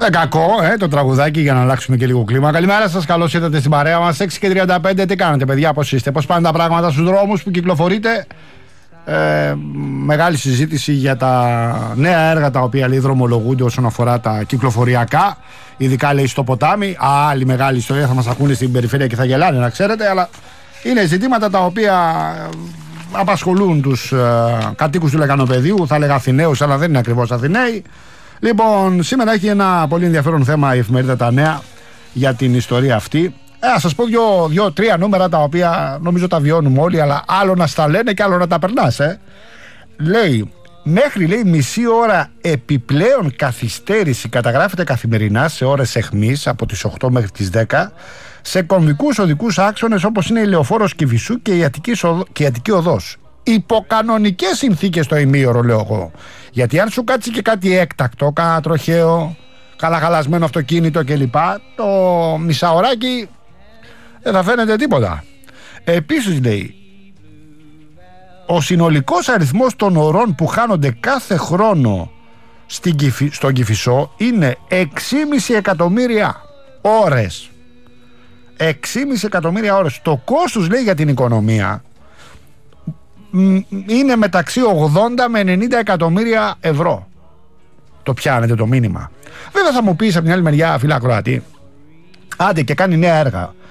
Κακό, το τραγουδάκι για να αλλάξουμε και λίγο κλίμα. Καλημέρα σας, καλώς ήρθατε στην παρέα μας. 6:35, τι κάνετε, παιδιά, πώς είστε, πώς πάνε τα πράγματα στους δρόμους που κυκλοφορείτε? Μεγάλη συζήτηση για τα νέα έργα τα οποία λέει δρομολογούνται όσον αφορά τα κυκλοφοριακά, ειδικά λέει στο ποτάμι. Άλλη μεγάλη ιστορία, θα μας ακούνε στην περιφέρεια και θα γελάνε, να ξέρετε, αλλά είναι ζητήματα τα οποία απασχολούν τους κατοίκους του Λεκανοπεδίου, θα έλεγα Αθηναίους, αλλά δεν είναι ακριβώς Αθηναίοι. Λοιπόν, σήμερα έχει ένα πολύ ενδιαφέρον θέμα η εφημερίδα Τα Νέα για την ιστορία αυτή. Ας σας πω δύο-τρία νούμερα τα οποία νομίζω τα βιώνουμε όλοι, αλλά άλλο να στα λένε και άλλο να τα περνάς. Λέει, μέχρι μισή ώρα επιπλέον καθυστέρηση καταγράφεται καθημερινά σε ώρες αιχμής από τις 8 μέχρι τις 10 σε κομβικούς οδικούς άξονες όπως είναι η Λεωφόρος Κηφισού και η Αττική Οδός. Υποκανονικές συνθήκες το ημίωρο, λέω εγώ. Γιατί αν σου κάτσει και κάτι έκτακτο, κάνα τροχαίο, καλαχαλασμένο αυτοκίνητο κλπ., το μισάωράκι δεν θα φαίνεται τίποτα. Επίσης λέει, ο συνολικός αριθμός των ωρών που χάνονται κάθε χρόνο στον Κηφισό είναι 6,5 εκατομμύρια ώρες. 6,5 εκατομμύρια ώρες. Το κόστος, λέει, για την οικονομία είναι μεταξύ 80 με 90 εκατομμύρια ευρώ. Το πιάνετε το μήνυμα? Βέβαια θα μου πεις από την άλλη μεριά, φίλε ακροατή, άντε και κάνει νέα έργα.